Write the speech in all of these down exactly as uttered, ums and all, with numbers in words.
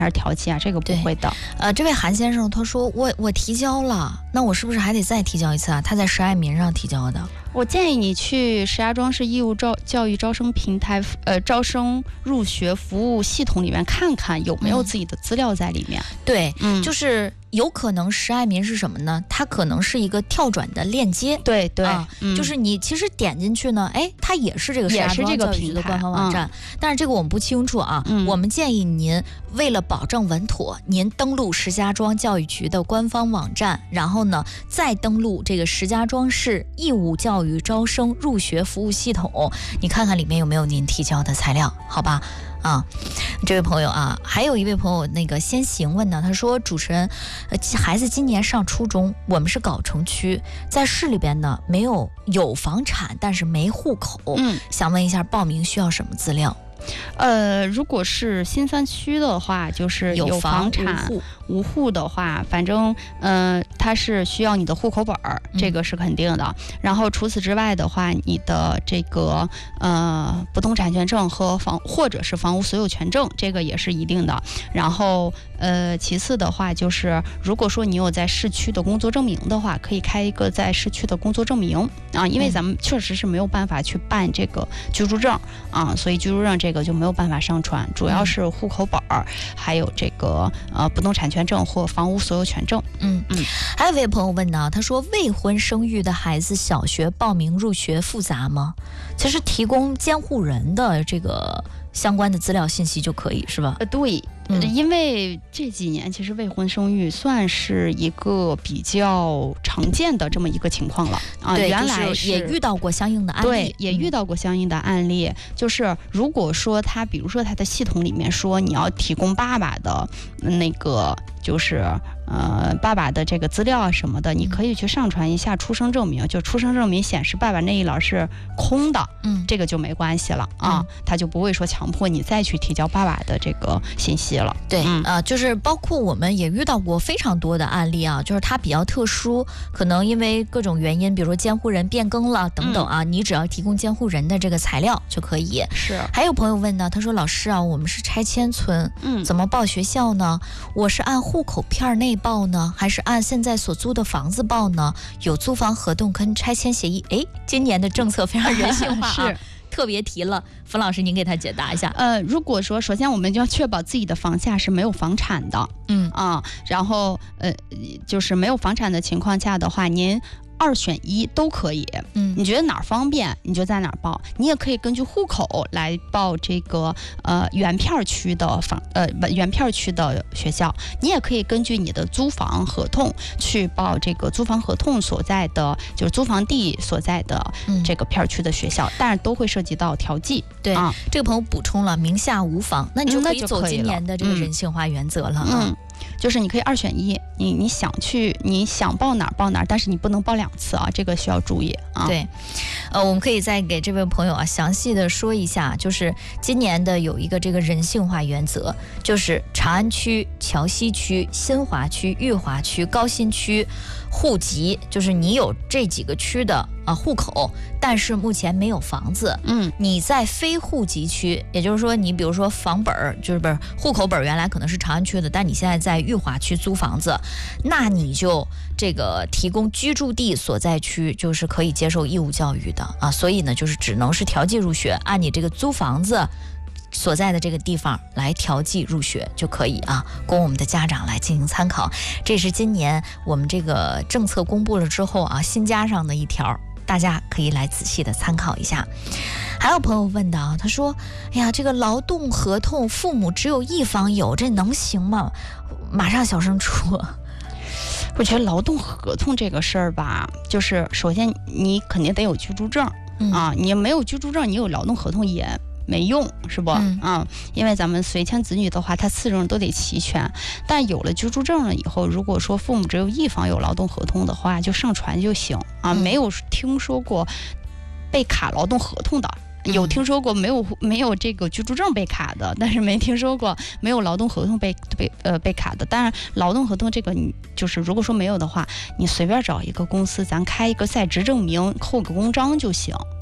还是调剂啊？这个不会的。 呃，这位韩先生他说我我提交了，那我是不是还得再提交一次啊？他在十爱民上提交的。 我建议你去石家庄市义务招教育招生平台呃招生入学服务系统里面看看有没有自己的资料在里面。 嗯、对， 嗯， 就是有可能石爱民是什么呢？它可能是一个跳转的链接。 对对、 啊嗯，就是你其实点进去呢，哎，它也是这个石家庄教育局的官方网站，嗯、但是这个我们不清楚啊。嗯、我们建议您为了保证稳妥，您登录石家庄教育局的官方网站，然后呢再登录这个石家庄市义务教育招生入学服务系统，你看看里面有没有您提交的材料，好吧？啊，这位朋友啊，还有一位朋友那个先行问呢，他说主持人，呃，孩子今年上初中，我们是藁城区，在市里边呢没有有房产，但是没户口，嗯，想问一下报名需要什么资料？ 呃，如果是新三区的话，就是有房产无户无户的话，反正呃，它是需要你的户口本儿，这个是肯定的。嗯、然后除此之外的话，你的这个呃不动产权证和房或者是房屋所有权证，这个也是一定的。然后呃，其次的话就是，如果说你有在市区的工作证明的话，可以开一个在市区的工作证明啊，因为咱们确实是没有办法去办这个居住证啊，所以居住证这个。这个就没有办法上传，主要是户口本儿，还有这个呃不动产权证或房屋所有权证。 嗯嗯。还有一位朋友问呢，他说未婚生育的孩子小学报名入学复杂吗？其实提供监护人的这个相关的资料信息就可以，是吧？ 呃，对。嗯、因为这几年其实未婚生育算是一个比较常见的这么一个情况了啊。 对， 原来是也遇到过相应的案例， 对，也遇到过相应的案例。嗯、就是如果说他，比如说他的系统里面说你要提供爸爸的那个，就是呃爸爸的这个资料啊什么的，你可以去上传一下出生证明，就出生证明显示爸爸那一栏是空的，嗯，这个就没关系了啊，嗯、他就不会说强迫你再去提交爸爸的这个信息了。 对，嗯、呃，就是包括我们也遇到过非常多的案例啊，就是它比较特殊，可能因为各种原因，比如说监护人变更了等等啊，嗯、你只要提供监护人的这个材料就可以。 是。 还有朋友问呢，他说老师啊，我们是拆迁村，嗯，怎么报学校呢？我是按户口片内报呢，还是按现在所租的房子报呢？有租房合同跟拆迁协议？哎，今年的政策非常人性化啊。是。特别提了，冯老师您给他解答一下。 呃，如果说首先我们就要确保自己的房下是没有房产的，嗯啊，然后呃就是没有房产的情况下的话，您二选一都可以，嗯，你觉得哪儿方便你就在哪儿报，你也可以根据户口来报这个呃原片区的房呃原片区的学校，你也可以根据你的租房合同去报这个租房合同所在的就是租房地所在的这个片区的学校，嗯、但是都会涉及到调剂。 对，啊、这个朋友补充了名下无房，那你就可以走今年的这个人性化原则了。 嗯。嗯就是你可以二选一，你你想去，你想报哪儿报哪儿，但是你不能报两次啊，这个需要注意啊。 对，呃，我们可以再给这位朋友啊详细的说一下，就是今年的有一个这个人性化原则，就是长安区、桥西区、新华区、裕华区、高新区户籍，就是你有这几个区的啊户口，但是目前没有房子，嗯，你在非户籍区，也就是说你比如说房本就是不是户口本原来可能是长安区的，但你现在在裕华区租房子，那你就这个提供居住地所在区就是可以接受义务教育的啊，所以呢就是只能是调剂入学，按你这个租房子所在的这个地方来调剂入学就可以啊，供我们的家长来进行参考。这是今年我们这个政策公布了之后啊新加上的一条，大家可以来仔细的参考一下。还有朋友问的啊，他说哎呀这个劳动合同父母只有一方有，这能行吗？马上小升初。 我觉得劳动合同这个事儿吧，就是首先你肯定得有居住证、嗯、啊，你没有居住证你有劳动合同也没用，是不、嗯、啊？因为咱们随迁子女的话，他四种都得齐全。但有了居住证了以后，如果说父母只有一方有劳动合同的话，就上传就行啊。嗯、没有听说过被卡劳动合同的，有听说过没有没有这个居住证被卡的，但是没听说过没有劳动合同被被呃被卡的。当然，劳动合同这个你就是如果说没有的话，你随便找一个公司，咱开一个在职证明，扣个公章就行。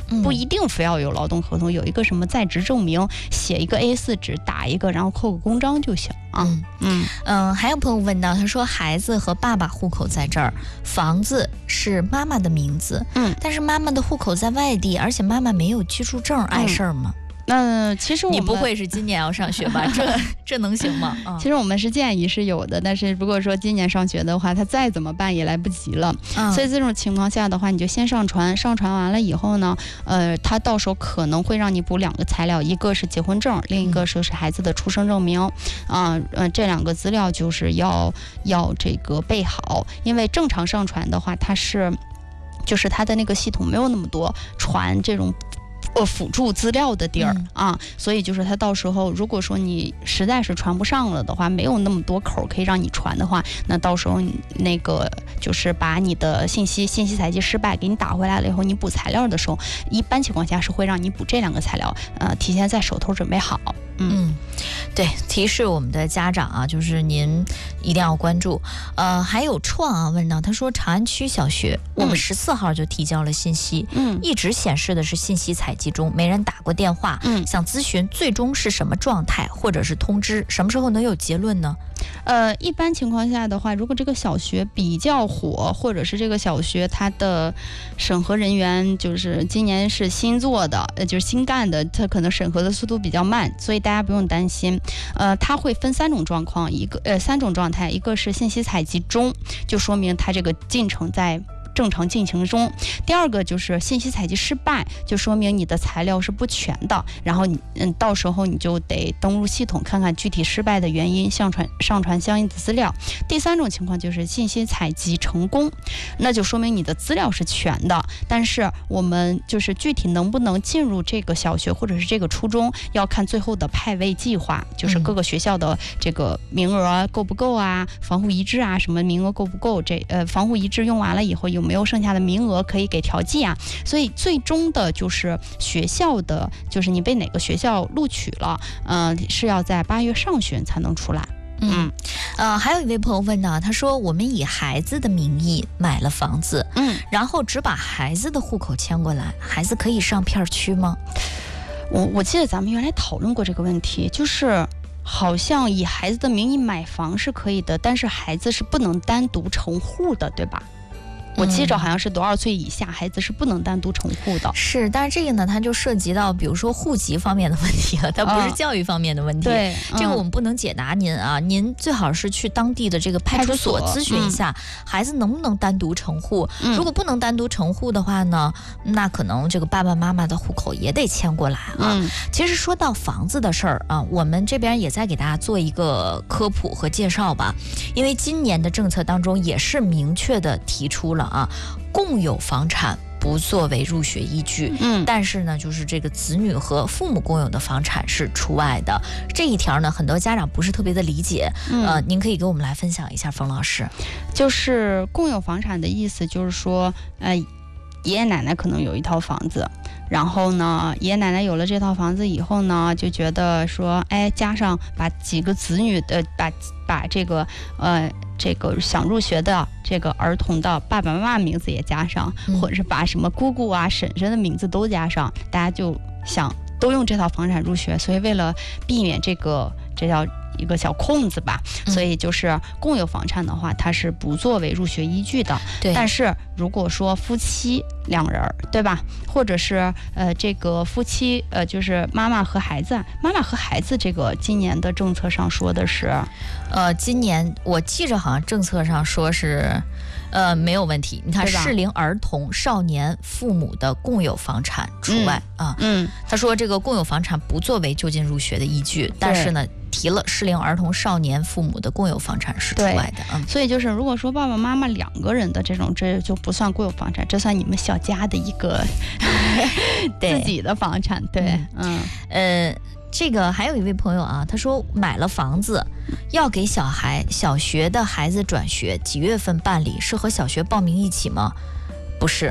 不一定非要有劳动合同，有一个什么在职证明，写一个 A 四 纸，打一个，然后扣个公章就行啊。 嗯嗯嗯，还有朋友问到，他说孩子和爸爸户口在这儿，房子是妈妈的名字， 嗯， 但是妈妈的户口在外地，而且妈妈没有居住证，碍事儿吗？ 那其实我们你不会是今年要上学吧？这这能行吗？啊、 其实我们是建议是有的，但是如果说今年上学的话，他再怎么办也来不及了。嗯、所以这种情况下的话，你就先上传，上传完了以后呢，呃，他到时候可能会让你补两个材料，一个是结婚证，另一个就是孩子的出生证明。啊、嗯，呃，这两个资料就是要要这个备好，因为正常上传的话，它是就是它的那个系统没有那么多传这种。呃，辅助资料的地儿、嗯、啊，所以就是他到时候如果说你实在是传不上了的话，没有那么多口可以让你传的话，那到时候你那个就是把你的信息信息采集失败给你打回来了以后，你补材料的时候，一般情况下是会让你补这两个材料，呃，提前在手头准备好。 嗯，对，提示我们的家长啊，就是您一定要关注。呃，还有创啊问到，他说长安区小学，我们十四号就提交了信息，嗯，一直显示的是信息采集中，没人打过电话，嗯，想咨询最终是什么状态，或者是通知什么时候能有结论呢？ 呃，一般情况下的话，如果这个小学比较火，或者是这个小学它的审核人员就是今年是新做的，呃，就是新干的，它可能审核的速度比较慢，所以大家不用担心。呃，它会分三种状况，一个呃三种状态，一个是信息采集中，就说明它这个进程在正常进行中。第二个就是信息采集失败，就说明你的材料是不全的，然后你嗯，到时候你就得登录系统看看具体失败的原因，上传上传相应的资料。第三种情况就是信息采集成功，那就说明你的资料是全的，但是我们就是具体能不能进入这个小学或者是这个初中，要看最后的派位计划，就是各个学校的这个名额够不够啊，防护一致啊，什么名额够不够，这呃防护一致用完了以后有没有剩下的名额可以给调剂啊？所以最终的就是学校的，就是你被哪个学校录取了，呃，是要在八月上旬才能出来。 嗯，呃，还有一位朋友问呢，他说我们以孩子的名义买了房子，嗯，然后只把孩子的户口迁过来，孩子可以上片区吗？ 我我记得咱们原来讨论过这个问题，就是好像以孩子的名义买房是可以的，但是孩子是不能单独成户的，对吧？我记着好像是多少岁以下孩子是不能单独成户的。 是，但是这个呢，它就涉及到比如说户籍方面的问题了，它不是教育方面的问题。 对、 嗯，这个我们不能解答您啊，您最好是去当地的这个派出所咨询一下，嗯、孩子能不能单独成户、嗯。如果不能单独成户的话呢，那可能这个爸爸妈妈的户口也得迁过来啊。嗯、其实说到房子的事儿啊，我们这边也在给大家做一个科普和介绍吧，因为今年的政策当中也是明确的提出了。啊，共有房产不作为入学依据，嗯，但是呢，就是这个子女和父母共有的房产是除外的。这一条呢，很多家长不是特别的理解，嗯、呃，您可以给我们来分享一下，冯老师。 就是共有房产的意思，就是说，呃，爷爷奶奶可能有一套房子。然后呢，爷爷奶奶有了这套房子以后呢，就觉得说，哎，加上把几个子女的，把把这个呃这个想入学的这个儿童的爸爸妈妈名字也加上，嗯、或者是把什么姑姑啊、婶婶的名字都加上，大家就想都用这套房产入学。所以为了避免这个，这叫一个小空子吧，嗯、所以就是共有房产的话，它是不作为入学依据的。 对， 但是如果说夫妻两人，对吧？或者是呃，这个夫妻呃，就是妈妈和孩子，妈妈和孩子这个今年的政策上说的是， 呃，今年我记着好像政策上说是，呃，没有问题。你看，适龄儿童、少年父母的共有房产除外、嗯、啊。嗯，他说这个共有房产不作为就近入学的依据，但是呢。提了适龄儿童、少年父母的共有房产是除外的，嗯， 所以就是如果说爸爸妈妈两个人的这种，这就不算共有房产，这算你们小家的一个自己的房产，对，嗯， 呃，这个还有一位朋友啊，他说买了房子要给小孩小学的孩子转学，几月份办理？是和小学报名一起吗？不是。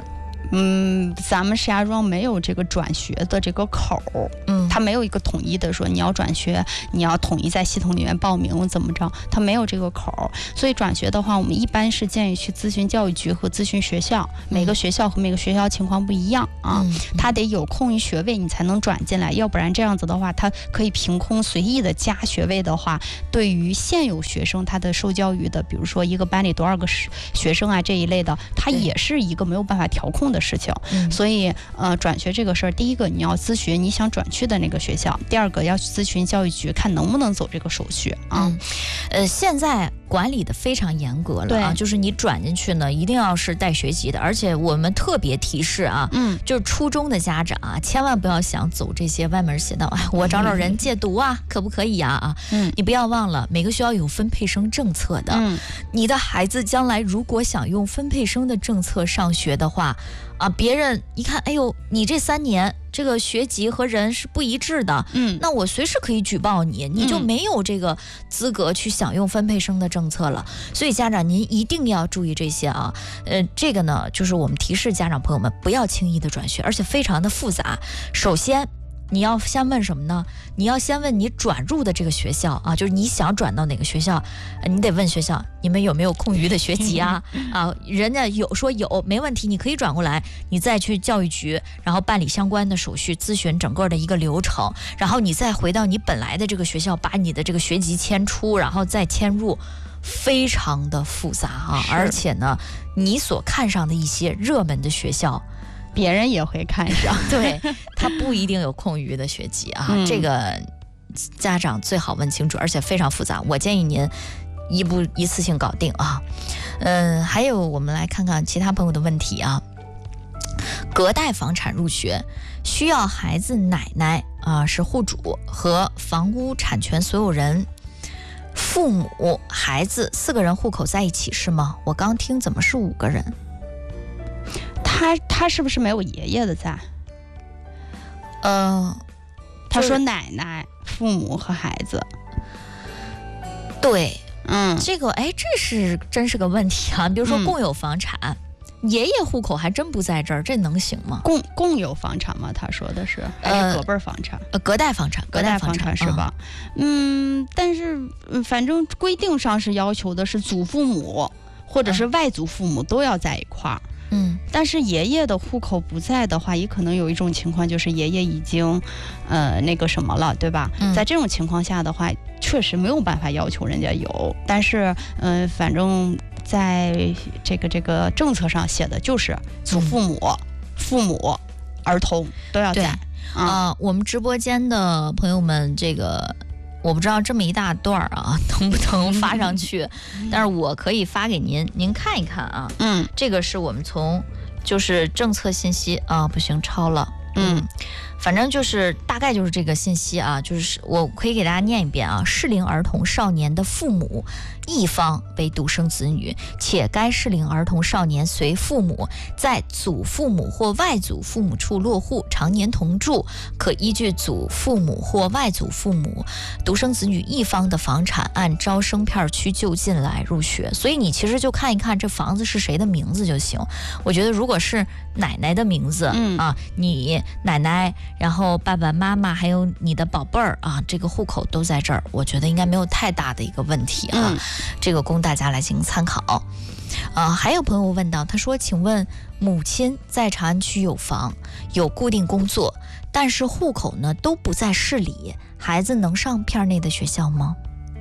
嗯，咱们石家庄没有这个转学的这个口，嗯，它没有一个统一的说你要转学，你要统一在系统里面报名怎么着，它没有这个口。所以转学的话，我们一般是建议去咨询教育局和咨询学校，每个学校和每个学校情况不一样啊，嗯、它得有空余学位你才能转进来，要不然这样子的话，它可以凭空随意的加学位的话，对于现有学生他的受教育的，比如说一个班里多少个学生啊这一类的，它也是一个没有办法调控的事情。嗯、所以呃，转学这个事儿，第一个你要咨询你想转去的那个学校，第二个要去咨询教育局，看能不能走这个手续啊。 嗯、呃，现在管理的非常严格了啊，就是你转进去呢，一定要是带学籍的，而且我们特别提示啊，嗯，就是初中的家长啊，千万不要想走这些歪门邪道，哎，我找找人借读啊，嗯、可不可以呀？啊，嗯，你不要忘了，每个学校有分配生政策的，嗯，你的孩子将来如果想用分配生的政策上学的话，啊，别人一看，哎呦，你这三年这个学籍和人是不一致的，嗯，那我随时可以举报你，你就没有这个资格去享用分配生的政策了。所以家长您一定要注意这些啊，呃，这个呢，就是我们提示家长朋友们不要轻易的转学，而且非常的复杂。首先，你要先问什么呢？你要先问你转入的这个学校啊，就是你想转到哪个学校，你得问学校你们有没有空余的学籍啊？啊，人家有说有，没问题，你可以转过来，你再去教育局，然后办理相关的手续，咨询整个的一个流程，然后你再回到你本来的这个学校，把你的这个学籍迁出，然后再迁入，非常的复杂啊！而且呢，你所看上的一些热门的学校， 别人也会看上， 对，他不一定有空余的学籍啊，嗯、这个家长最好问清楚，而且非常复杂。我建议您一步一次性搞定啊。嗯，还有我们来看看其他朋友的问题啊。隔代房产入学需要孩子奶奶啊是户主和房屋产权所有人，父母、孩子四个人户口在一起是吗？我刚听怎么是五个人？ 他他是不是没有爷爷的在？ 呃， 他说奶奶、父母和孩子。 对，嗯，这个哎，这是真是个问题啊。比如说共有房产，嗯、爷爷户口还真不在这儿，这能行吗？ 共共有房产吗？他说的是还是隔辈房产？ 呃，隔代房产， 隔代房产是吧？嗯，嗯但是反正规定上是要求的是祖父母或者是外祖父母都要在一块儿。嗯，但是爷爷的户口不在的话，也可能有一种情况，就是爷爷已经，呃，那个什么了，对吧？嗯、在这种情况下的话，确实没有办法要求人家有，但是，嗯、呃，反正在这个这个政策上写的就是祖父母、嗯、父母、儿童都要在。啊、 呃，我们直播间的朋友们，这个。我不知道这么一大段啊能不能发上去，但是我可以发给您，您看一看啊。嗯，这个是我们从就是政策信息啊，不行，超了。嗯，反正就是大概就是这个信息啊，就是我可以给大家念一遍啊。适龄儿童少年的父母一方为独生子女，且该适龄儿童少年随父母在祖父母或外祖父母处落户，常年同住，可依据祖父母或外祖父母独生子女一方的房产，按招生片区就近来入学。所以你其实就看一看这房子是谁的名字就行。我觉得如果是奶奶的名字、嗯、啊，你奶奶，然后爸爸妈妈还有你的宝贝儿啊，这个户口都在这儿，我觉得应该没有太大的一个问题啊。嗯、这个供大家来进行参考。啊，还有朋友问到，他说：“请问母亲在长安区有房，有固定工作，但是户口呢都不在市里，孩子能上片内的学校吗？”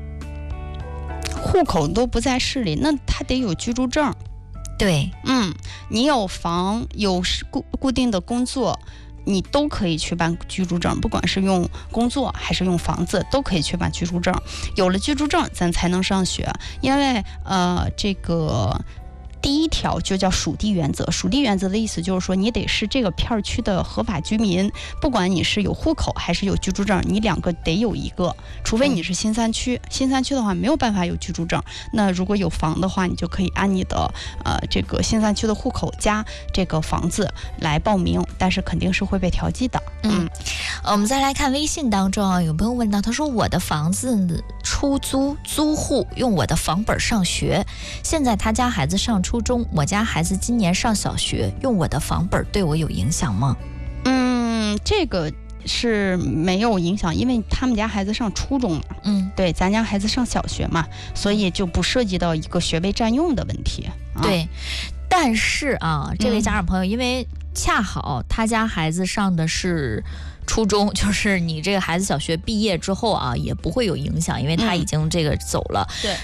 户口都不在市里，那他得有居住证。 对， 嗯，你有房有固固定的工作，你都可以去办居住证，不管是用工作还是用房子，都可以去办居住证。有了居住证，咱才能上学。因为呃，这个第一条就叫属地原则。属地原则的意思就是说，你得是这个片区的合法居民，不管你是有户口还是有居住证，你两个得有一个。除非你是新三区，新三区的话没有办法有居住证。那如果有房的话，你就可以按你的呃这个新三区的户口加这个房子来报名，但是肯定是会被调剂的。 嗯，我们再来看微信当中啊，有朋友问到，他说我的房子出租租户用我的房本上学，现在他家孩子上初初中，我家孩子今年上小学，用我的房本对我有影响吗？ 嗯，这个是没有影响，因为他们家孩子上初中了， 嗯， 对，咱家孩子上小学嘛，所以就不涉及到一个学位占用的问题。啊、 对，但是啊，这位家长朋友，嗯、因为恰好他家孩子上的是初中，就是你这个孩子小学毕业之后啊，也不会有影响，因为他已经这个走了。 嗯、对。